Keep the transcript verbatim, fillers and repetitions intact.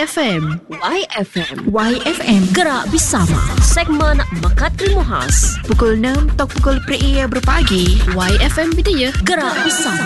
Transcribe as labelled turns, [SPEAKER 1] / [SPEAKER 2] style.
[SPEAKER 1] F M.
[SPEAKER 2] Y F M.
[SPEAKER 1] Y F M.
[SPEAKER 2] Gerak bersama. Segmen Mekat Ilmu Khas.
[SPEAKER 1] Pukul enam tok pukul per ia berpagi. Y F M Bidaya.
[SPEAKER 2] Gerak bersama.